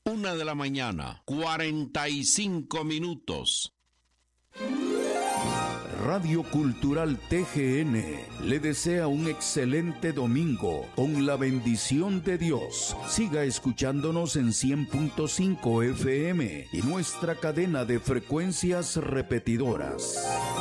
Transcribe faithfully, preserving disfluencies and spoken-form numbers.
Una de la mañana, cuarenta y cinco minutos. Radio Cultural T G N le desea un excelente domingo con la bendición de Dios. Siga escuchándonos en cien punto cinco F M y nuestra cadena de frecuencias repetidoras.